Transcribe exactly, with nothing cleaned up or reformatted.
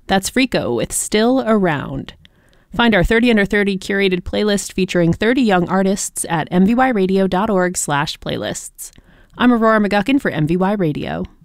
That's Frico with Still Around. Find our thirty under thirty curated playlist featuring thirty young artists at m v y radio dot org slash playlists. I'm Aurora McGuckin for M V Y Radio.